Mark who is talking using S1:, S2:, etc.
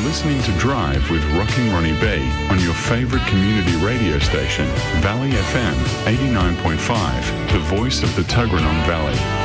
S1: listening to Drive with Rocking Ronnie B on your favourite community radio station, Valley FM 89.5, the voice of the Tuggeranong Valley.